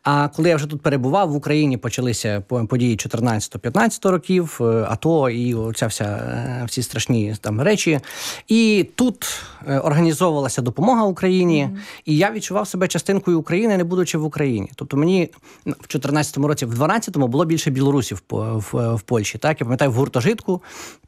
А коли я вже тут перебував, в Україні почалися події 14-15 років, АТО і всі страшні там речі. І тут організовувалася допомога Україні, і я відчував себе частинкою України, не будучи в Україні. Тобто мені в 14-му році, в 12-му було більше білорусів в Польщі. Так? Я пам'ятаю, в гуртожитку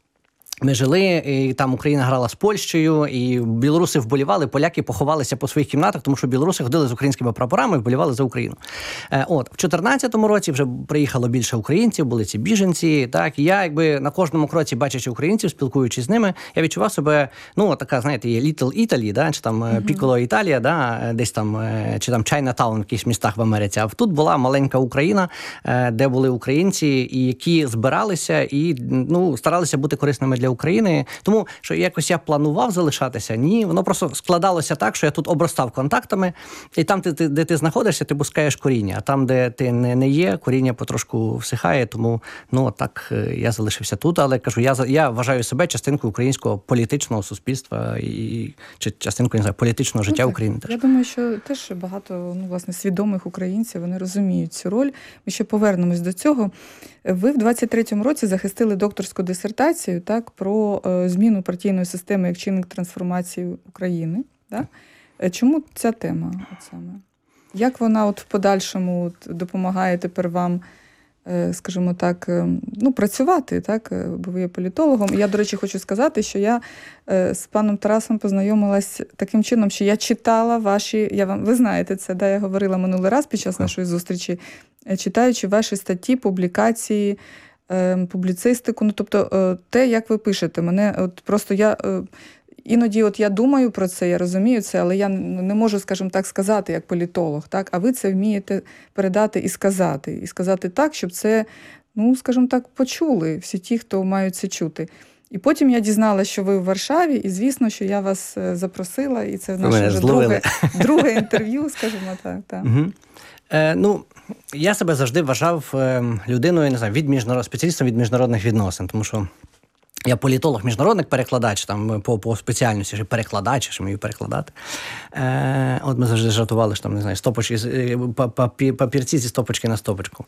ми жили, і там Україна грала з Польщею, і білоруси вболівали, поляки поховалися по своїх кімнатах, тому що білоруси ходили з українськими прапорами і вболівали за Україну. В 14-му році вже приїхало більше українців, були ці біженці, так, і я якби на кожному кроці, бачачи українців, спілкуючись з ними, я відчував себе, така, знаєте, є Little Italy, да, чи там Piccolo Italia, да, десь там, чи там Chinatown в якихось містах в Америці, а тут була маленька Україна, де були українці, і які збиралися і, старалися бути корисними для України. Тому, що якось я планував залишатися, ні, воно просто складалося так, що я тут обростав контактами, і там, де ти знаходишся, ти пускаєш коріння, а там, де ти не є, коріння потрошку всихає, тому, так я залишився тут, але кажу, я вважаю себе частинкою українського політичного суспільства чи частинкою, не знаю, політичного життя України. Я думаю, що теж багато, власне, свідомих українців, вони розуміють цю роль. Ми ще повернемось до цього. Ви в 23-му році захистили докторську дисертацію, так, про зміну партійної системи як чинник трансформації України. Так? Чому ця тема саме? Як вона в подальшому допомагає тепер вам, скажімо так, працювати, так? Бо ви є політологом. Я, до речі, хочу сказати, що я з паном Тарасом познайомилась таким чином, що я читала ваші, ви знаєте це, да, я говорила минулий раз під час нашої зустрічі, читаючи ваші статті, публікації, публіцистику, тобто те, як ви пишете. Мене просто іноді я думаю про це, я розумію це, але я не можу, скажімо так, сказати як політолог, так? А ви це вмієте передати і сказати. І сказати так, щоб це, скажімо так, почули всі ті, хто мають це чути. І потім я дізналася, що ви в Варшаві, і звісно, що я вас запросила, і це наше вже друге інтерв'ю, скажімо так. Угу. Я себе завжди вважав людиною, не знаю, спеціалістом від міжнародних відносин, тому що я політолог-міжнародник, перекладач, там, по спеціальності, що перекладач, що вмію перекладати. Ми завжди жартували, що там, не знаю, папірці зі стопочки на стопочку.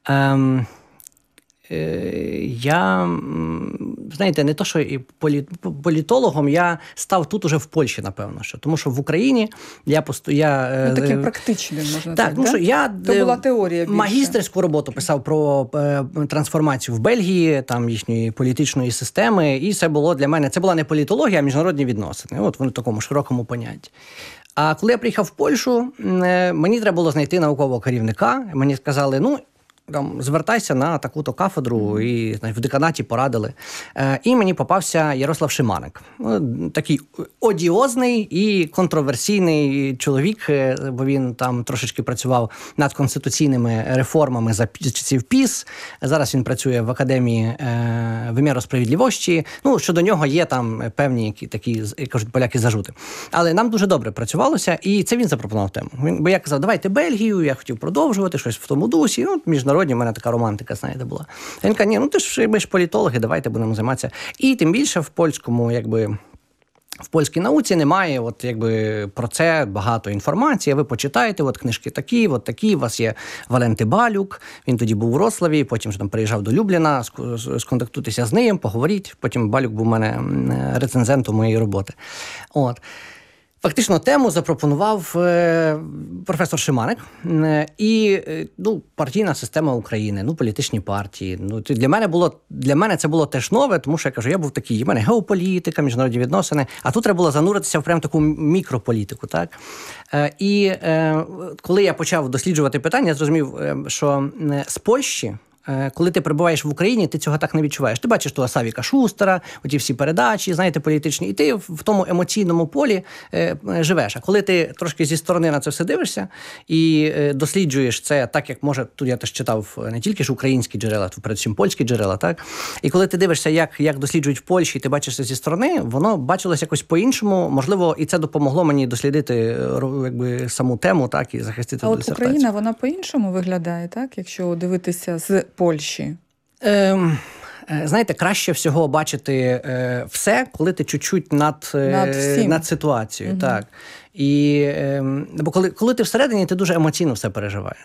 Я, знаєте, не то, що і політологом, я став тут уже в Польщі, напевно. Тому що в Україні таким практичним, можна так, тому що то була теорія більше. Магістерську роботу писав про трансформацію в Бельгії, там їхньої політичної системи, і це було для мене, це була не політологія, а міжнародні відносини. Вони в такому широкому понятті. А коли я приїхав в Польщу, мені треба було знайти наукового керівника. Мені сказали, звертайся на таку-то кафедру, і в деканаті порадили. І мені попався Ярослав Шиманик. Такий одіозний і контроверсійний чоловік, бо він там трошечки працював над конституційними реформами за часів ПІС. Зараз він працює в Академії виміру справедливості. Щодо нього є там певні такі, як кажуть поляки, зажути. Але нам дуже добре працювалося, і це він запропонував тему. Бо я казав, давайте Бельгію, я хотів продовжувати щось в тому дусі, міжнародні, в мене така романтика, знаєте, була. Він каже, ми ж політологи, давайте будемо займатися. І тим більше в в польській науці немає про це багато інформації. Ви почитаєте, книжки такі, у вас є Валенти Балюк, він тоді був у Вроцлаві, потім ж там приїжджав до Любліна, сконтактуйтеся з ним, поговоріть. Потім Балюк був у мене рецензентом моєї роботи. Фактично тему запропонував професор Шиманик. І партійна система України, політичні партії. Для мене це було теж нове, тому що я кажу, я був такий, в мене геополітика, міжнародні відносини, а тут треба було зануритися в прям таку мікрополітику. Так? І коли я почав досліджувати питання, я зрозумів, що з Польщі, коли ти перебуваєш в Україні, ти цього так не відчуваєш. Ти бачиш того Савіка Шустера, оті всі передачі, знаєте, політичні, і ти в тому емоційному полі живеш. А коли ти трошки зі сторони на це все дивишся і досліджуєш це так, як може, тут я теж читав не тільки ж українські джерела, тут передусім польські джерела, так? І коли ти дивишся, як досліджують в Польщі, і ти бачиш це зі сторони, воно бачилось якось по-іншому. Можливо, і це допомогло мені дослідити саму тему, так, і захистити дисертацію. От Україна, вона по-іншому виглядає, так, якщо дивитися з Польщі? Знаєте, краще всього бачити все, коли ти чуть-чуть над ситуацією. Так. І, бо коли ти всередині, ти дуже емоційно все переживаєш.